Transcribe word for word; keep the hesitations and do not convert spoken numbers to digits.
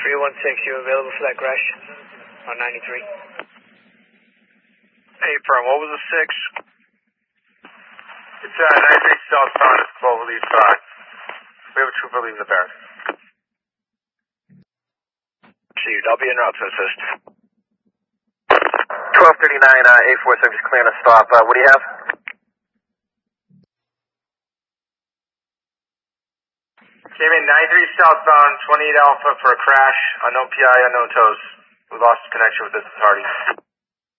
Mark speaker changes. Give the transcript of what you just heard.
Speaker 1: three one six, you available for that crash on ninety-three?
Speaker 2: Hey, firm, what was the six?
Speaker 3: It's uh, ninety-three southbound at Cloverleaf Drive. We have a trooper leaving the barracks.
Speaker 2: Received. I'll be en route to assist.
Speaker 3: twelve thirty-nine, uh, A four seven, just clearing a stop. Uh, what do you have? Came in ninety-three southbound, twenty-eight Alpha for a crash. Unknown P I, unknown tows. We lost connection with this authority.